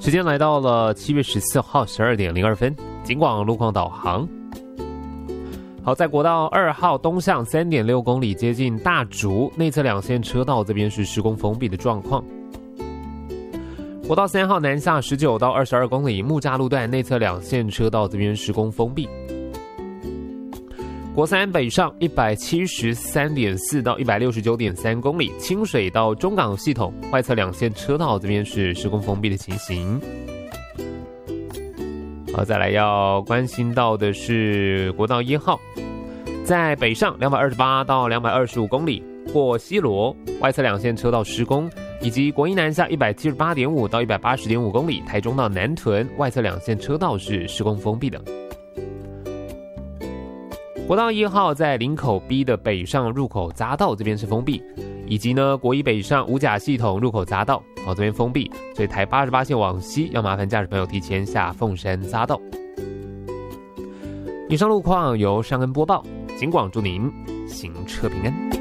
时间来到了7月14号12点02分，警广路况导航。好，在国道2号东向 3.6 公里接近大竹内侧两线车道，这边是施工封闭的状况。国道3号南下19到22公里木栅路段内侧两线车道，这边施工封闭。国3北上 173.4 到 169.3 公里清水到中港系统外侧两线车道，这边是施工封闭的情形。好，再来要关心到的是国道1号，在北上228到225公里过西螺外侧两线车道施工，以及国1南下 178.5 到 180.5 公里台中到南屯外侧两线车道是施工封闭的。国道1号在林口 B 的北上入口匝道这边是封闭，以及呢国1北上五甲系统入口匝道这边封闭，所以台88线往西要麻烦驾驶朋友提前下凤山匝道。以上路况由尚恩播报，警广祝您行车平安。